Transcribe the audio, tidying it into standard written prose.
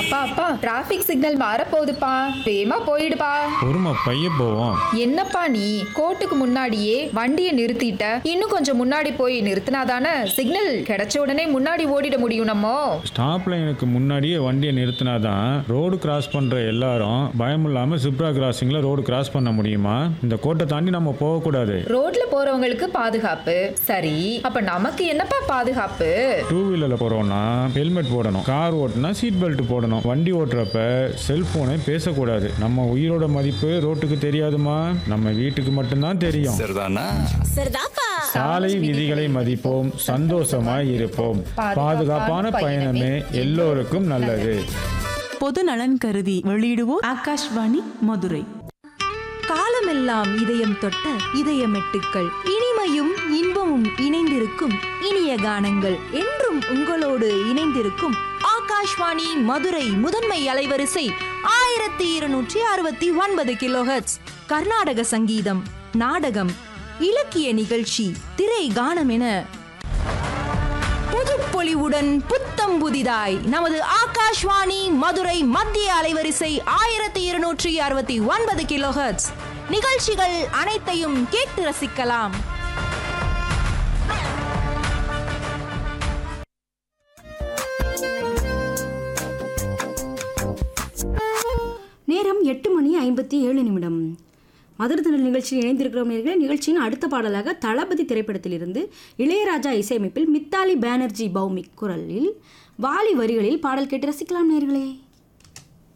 அப்பா அப்பா traffic signal மாறப்போகுதுப்பா, வேகமா போயிடுப்பா. பொறுமை, பைய போவோம். என்னப்பா நீ கோர்ட்டுக்கு முன்னாடியே வண்டியை நிறுத்திட்ட, இன்னும் கொஞ்சம் முன்னாடி போய் நிறுத்தினாதானே சிக்னல் கிடைச்ச உடனே முன்னாடி ஓடிட முடியும். நம்ம ஸ்டாப் லைனுக்கு முன்னாடியே வண்டியை நிறுத்தினாதான் ரோடு கிராஸ் பண்ற எல்லாரும் பயம் இல்லாம சிப்ரா கிராசிங்ல ரோடு கிராஸ் பண்ண முடியுமா? இந்த கோட்டை தாண்டி நம்ம போகக்கூடாது. ரோட்ல போறவங்களுக்கு பாதுகாப்பு சரி, அப்ப நமக்கு என்னப்பா பாதுகாப்பு? டூ வீலர்ல போறோம்னா ஹெல்மெட் போடணும், கார் ஓட்டுனா சீட் பெல்ட் போடணும். வண்டி ஓட்டுறப்ப செல்போனை பேசக்கூடாது. நம்ம உயிரோட மதிப்பு ரோட்டுக்கு தெரியாதுமா, நம்ம வீட்டுக்கு மட்டும்தான் தெரியும். சாலை விதிகளை மதிப்போம், சந்தோஷமாய் இருப்போம். பாதுகாப்பான பயணமே எல்லோருக்கும் நல்லது. பொது நலன் கருதி வெளியிடுவோர் ஆகாஷ்வாணி மதுரை. காலமெல்லாம் இதயம் தொட்ட இதயமெட்டுக்கள், இனிமையும் இன்பமும் இணைந்திருக்கும் இனிய கானங்கள் என்றும் உங்களோடு இணைந்திருக்கும் ஆகாஷ்வாணி மதுரை முதன்மை அலைவரிசை 1269 கிலோஹெர்ட்ஸ். கர்நாடக சங்கீதம், நாடகம், இலக்கிய நிகழ்ச்சி, திரை கானம் என புதுப்பொலிவுடன் புத்தம் புதிதாய் நமது ஆகாஷ்வாணி மதுரை மத்திய அலைவரிசை 1269 கிலோஹெர்ட்ஸ் நிகழ்ச்சிகள் அனைத்தையும் கேட்டு ரசிக்கலாம். நேரம் 8:57. மதுரை தின நிகழ்ச்சியில் இணைந்திருக்கிறோம். நிகழ்ச்சியின் அடுத்த பாடலாக தளபதி திரைப்படத்திலிருந்து இளையராஜா இசையமைப்பில் மித்தாலி பானர்ஜி பௌமிக் குரலில் வாலி வரிகளில் பாடல் கேட்டு ரசிக்கலாம் நேர்களே.